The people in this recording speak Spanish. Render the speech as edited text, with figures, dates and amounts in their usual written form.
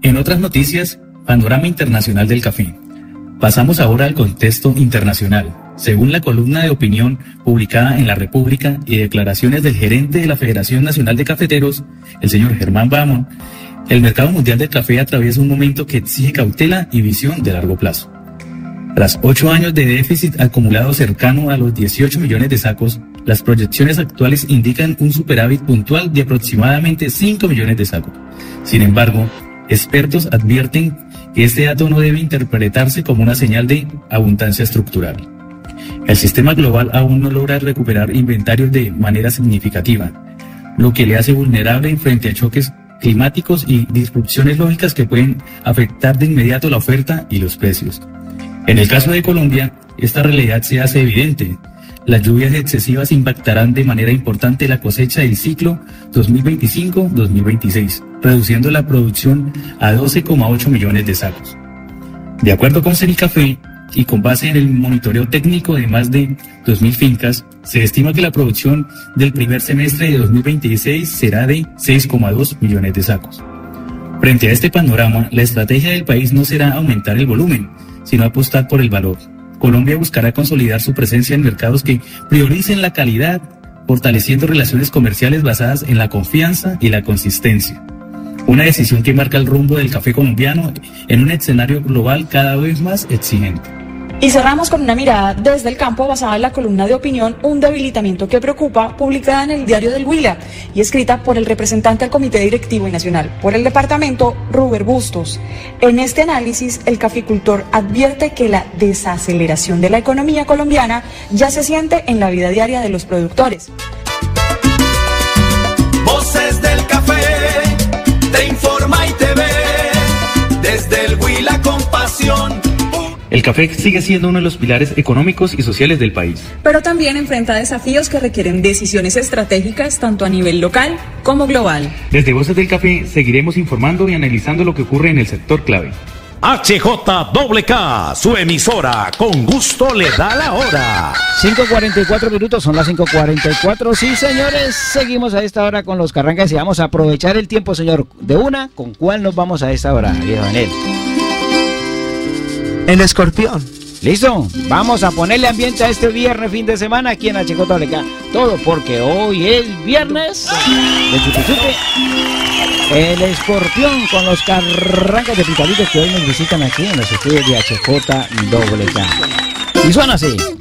En otras noticias, panorama internacional del café. Pasamos ahora al contexto internacional. Según la columna de opinión publicada en La República y declaraciones del gerente de la Federación Nacional de Cafeteros, el señor Germán Bamón, el mercado mundial del café atraviesa un momento que exige cautela y visión de largo plazo. Tras 8 años de déficit acumulado cercano a los 18 millones de sacos, las proyecciones actuales indican un superávit puntual de aproximadamente 5 millones de sacos. Sin embargo, expertos advierten que este dato no debe interpretarse como una señal de abundancia estructural. El sistema global aún no logra recuperar inventarios de manera significativa, lo que le hace vulnerable frente a choques climáticos y disrupciones lógicas que pueden afectar de inmediato la oferta y los precios. En el caso de Colombia, esta realidad se hace evidente. Las lluvias excesivas impactarán de manera importante la cosecha del ciclo 2025-2026, reduciendo la producción a 12,8 millones de sacos. De acuerdo con Cenicafé, y con base en el monitoreo técnico de más de 2.000 fincas, se estima que la producción del primer semestre de 2026 será de 6,2 millones de sacos. Frente a este panorama, la estrategia del país no será aumentar el volumen, sino apostar por el valor. Colombia buscará consolidar su presencia en mercados que prioricen la calidad, fortaleciendo relaciones comerciales basadas en la confianza y la consistencia. Una decisión que marca el rumbo del café colombiano en un escenario global cada vez más exigente. Y cerramos con una mirada desde el campo basada en la columna de opinión Un debilitamiento que preocupa, publicada en el diario del Huila y escrita por el representante al Comité Directivo y Nacional por el departamento, Ruber Bustos. En este análisis, el caficultor advierte que la desaceleración de la economía colombiana ya se siente en la vida diaria de los productores. Voces del café, te informa y te ve, desde el Huila con pasión. El café sigue siendo uno de los pilares económicos y sociales del país. Pero también enfrenta desafíos que requieren decisiones estratégicas tanto a nivel local como global. Desde Voces del Café seguiremos informando y analizando lo que ocurre en el sector clave. HJWK, su emisora, con gusto le da la hora. 5:44 minutos, son las 5:44. Sí, señores, seguimos a esta hora con los Carrancas y vamos a aprovechar el tiempo, señor. De una, ¿con cuál nos vamos a esta hora, viejo Daniel? El escorpión. ¿Listo? Vamos a ponerle ambiente a este viernes, fin de semana, aquí en HJWK. Todo porque hoy es viernes de chupe. El escorpión con los Carrancas de Pitalitos que hoy nos visitan aquí en los estudios de HJWK. Y suena así.